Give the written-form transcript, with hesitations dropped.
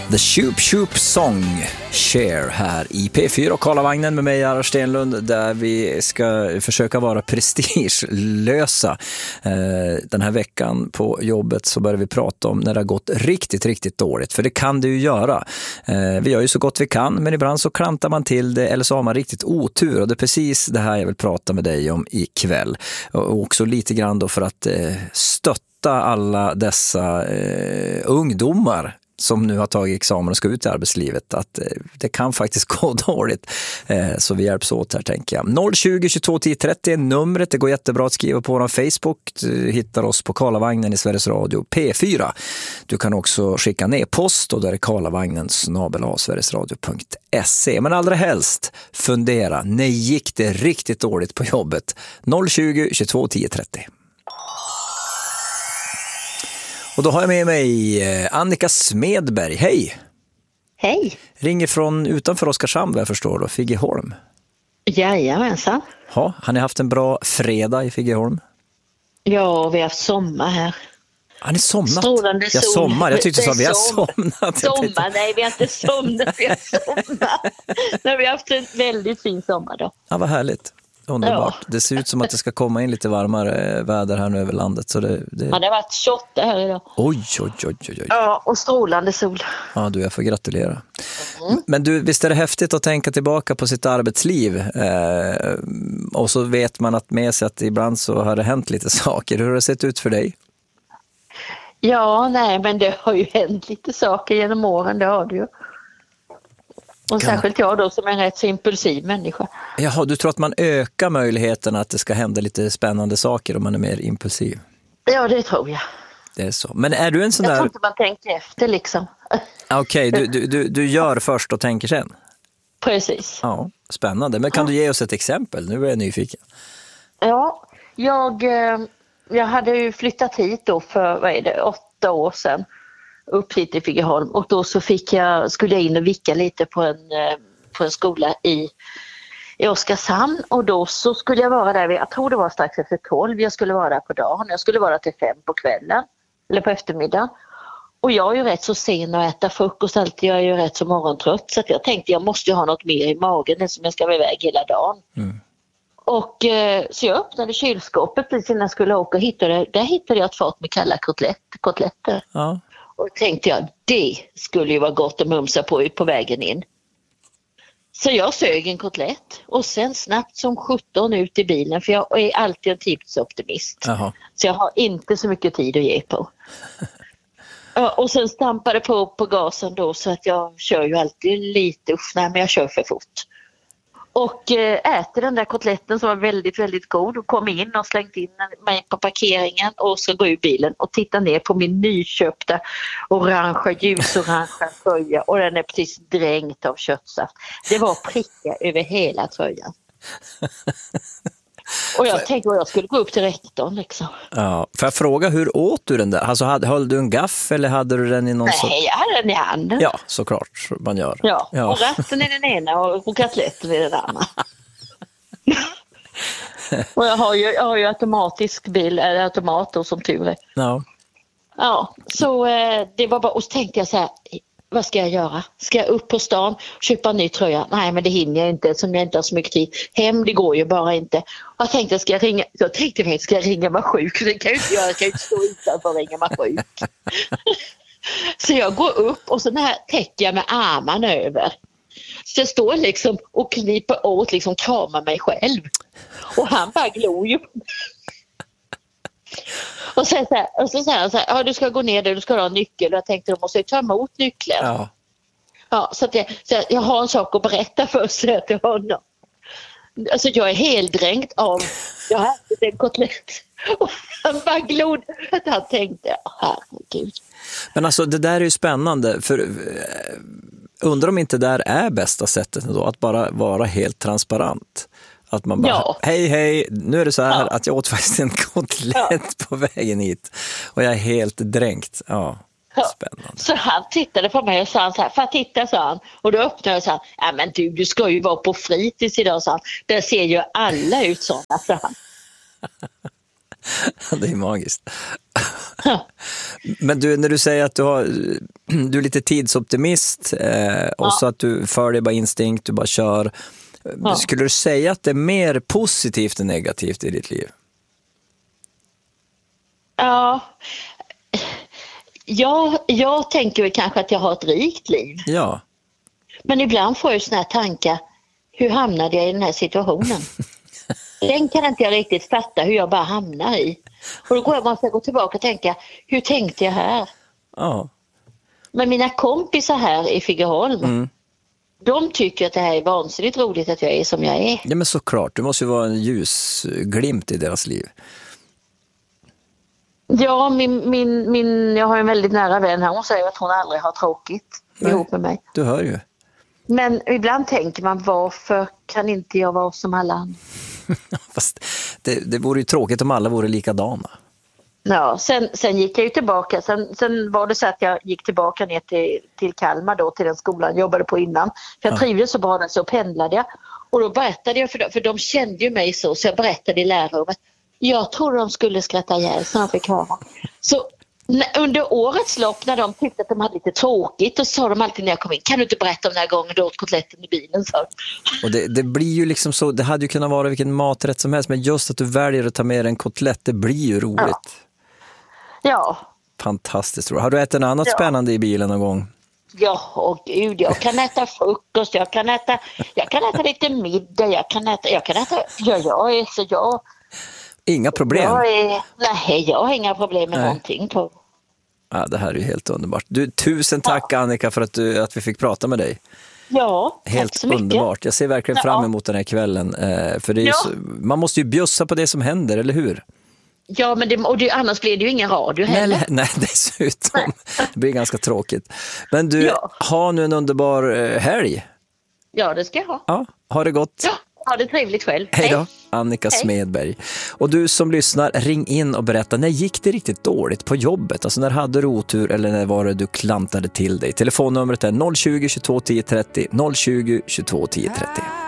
The Shoop Shoop Song Share här i P4 och Karlavagnen med mig, Ara Stenlund, där vi ska försöka vara prestigelösa. Den här veckan på jobbet så börjar vi prata om när det har gått riktigt, riktigt dåligt. För det kan det ju göra. Vi gör ju så gott vi kan, men ibland så klantar man till det eller så har man riktigt otur. Och det är precis det här jag vill prata med dig om ikväll. Och också lite grann då för att stötta alla dessa ungdomar som nu har tagit examen och ska ut i arbetslivet, att det kan faktiskt gå dåligt. Så vi hjälps åt här, tänker jag. 020 22 10 30 är numret. Det går jättebra att skriva på vår Facebook. Du hittar oss på Karlavagnen i Sveriges Radio P4. Du kan också skicka ner post och där är karlavagnen@sverigesradio.se. Men allra helst fundera, när gick det riktigt dåligt på jobbet? 020 22 10 30. Och då har jag med mig Annika Smedberg. Hej! Hej! Ringer från utanför Oskarshamn, vad jag förstår då, Figeholm. Jajamensan. Ja, har ni haft en bra fredag i Figeholm? Ja, vi har haft sommar här. Har ni somnat? Strålande sol. Ja, sommar. Jag tyckte du sa vi har somnat. Sommar, nej vi har inte somnat, vi har sommat. Men vi har haft en väldigt fin sommar då. Ja, vad härligt. Underbart. Ja. Det ser ut som att det ska komma in lite varmare väder här nu över landet. Så det... Ja, det har varit 28 här idag. Oj. Ja, och strålande sol. Ja, jag får gratulera. Men du, visst är det häftigt att tänka tillbaka på sitt arbetsliv? Och så vet man att med sig att ibland så har det hänt lite saker. Hur har det sett ut för dig? Ja, nej, men det har ju hänt lite saker genom åren, det har det ju. Och särskilt jag då som är en rätt så impulsiv människa. Jaha, du tror att man ökar möjligheten att det ska hända lite spännande saker om man är mer impulsiv? Ja, det tror jag. Det är så. Men är du en sån där... Jag tror inte man tänker efter liksom. Okej, du gör först och tänker sen? Precis. Ja, spännande. Men kan du ge oss ett exempel? Nu är jag nyfiken. Ja, jag hade ju flyttat hit då för 8 år sedan. Upp hit i Figeholm, och då så skulle jag in och vicka lite på en skola i Oskarshamn, och då så skulle jag vara där, jag tror det var strax efter 12, jag skulle vara där på dagen, jag skulle vara till 5 på kvällen eller på eftermiddagen, och jag är ju rätt så sen att äta frukost alltid, jag är ju rätt så morgontrött, så att jag tänkte jag måste ju ha något mer i magen som jag ska vara iväg hela dagen. Och så jag öppnade kylskåpet precis innan jag skulle åka och där hittade jag ett fat med kalla kotletter. Ja. Och tänkte jag, det skulle ju vara gott att mumsa på vägen in. Så jag sög en kotlett och sen snabbt som 17 ut i bilen, för jag är alltid en tidsoptimist. Jaha. Så jag har inte så mycket tid att ge på. Och sen stampade på gasen då, så att jag kör ju alltid lite, men jag kör för fort. Och äter den där kotletten som var väldigt, väldigt god och kom in och slängt in mig på parkeringen och så går ut bilen och tittar ner på min nyköpta ljusorange tröja, och den är precis dränkt av köttsaft. Det var prickar över hela tröjan. Och jag tänkte att jag skulle gå upp till rektorn liksom. Ja, får jag fråga, hur åt du den där? Alltså, höll du en gaff eller hade du den i någon sorts... Nej, jag hade den i handen. Ja, såklart man gör. Ja. Och ratten i den ena och kotletten i den andra. Och jag har ju automatisk bil, eller automator som tur är. Ja. Ja, så det var bara, och så tänkte jag så här, vad ska jag göra? Ska jag upp på stan och köpa en ny tröja? Nej, men det hinner jag inte, som jag inte har så mycket tid. Hem, det går ju bara inte. Och jag tänkte, ska jag ringa mig sjuk? Det kan jag inte göra, jag kan ju inte stå utanför och ringa mig sjuk. Så jag går upp och så här täcker jag med armarna över. Så jag står liksom och kniper åt, liksom kramar mig själv. Och han bara glor ju på mig. Och så säger han så här, ja, du ska gå ner där, du ska ha en nyckel. Och jag tänkte, då måste jag ta emot nyckeln. Ja, så jag har en sak att berätta först till honom. Alltså jag är helt dränkt av, jag har ätit en kotlett. Och han bara glod att han tänkte, herregud. Men alltså det där är ju spännande, för undrar om inte där är bästa sättet då, att bara vara helt transparent. Att man bara, hej, nu är det så här att jag åt faktiskt en kotlett på vägen hit. Och jag är helt dränkt. Ja, spännande. Så han tittade på mig och sa så här, för att titta, sa han. Och då öppnade jag och sa, ja men du ska ju vara på fritids idag, sa han. Där ser ju alla ut sådana, sa han. Det är magiskt. Men du, när du säger att du är lite tidsoptimist och så att du följer bara instinkt, du bara kör. Skulle du säga att det är mer positivt än negativt i ditt liv? Ja, jag tänker väl kanske att jag har ett rikt liv. Ja. Men ibland får jag såna här tankar, hur hamnade jag i den här situationen? Den kan inte jag riktigt fatta hur jag bara hamnar i. Och då måste jag gå tillbaka och tänka, hur tänkte jag här? Ja. Men mina kompisar här i Figeholm, de tycker att det här är vansinnigt roligt att jag är som jag är. Ja, men såklart, du måste ju vara en ljusglimt i deras liv. Ja, jag har en väldigt nära vän här. Hon säger att hon aldrig har tråkigt ihop med mig. Du hör ju. Men ibland tänker man, varför kan inte jag vara som alla andra? Fast det vore ju tråkigt om alla vore likadana. Ja, sen gick jag ju tillbaka. Sen var det så att jag gick tillbaka ner till Kalmar då, till den skolan jag jobbade på innan. För jag trivdes så bra där, så pendlade jag. Och då berättade jag för de kände ju mig så jag berättade i lärarrummet. Jag trodde de skulle skratta ihjäl så de fick höra. Så under årets lopp när de tyckte att de hade lite tråkigt, och sa de alltid när jag kom in, kan du inte berätta om den här gången du åt kotletten i bilen? Så. Och det blir ju liksom så, det hade ju kunnat vara vilken maträtt som helst, men just att du väljer att ta med en kotlett, det blir ju roligt. Ja. Fantastiskt roligt. Har du ätit något annat spännande i bilen någon gång? Ja, och gud, jag kan äta frukost, jag kan äta lite middag, jag kan äta, Inga problem? Jag har inga problem med någonting på. Ja, det här är ju helt underbart. Du, tusen tack Annika för att vi fick prata med dig. Ja, helt tack så mycket. Underbart. Jag ser verkligen fram emot den här kvällen. För det är man måste ju bjussa på det som händer, eller hur? Ja, men annars blir det ju ingen radio heller. Nej, dessutom. Det blir ganska tråkigt. Men du, ha nu en underbar helg. Ja, det ska jag ha. Ja, ha det gott. Ja, ha det trevligt själv. Hej då, Annika Smedberg. Och du som lyssnar, ring in och berätta, när gick det riktigt dåligt på jobbet? Alltså när hade du otur eller när var det du klantade till dig? Telefonnumret är 020 22 10 30, 020 22 10 30.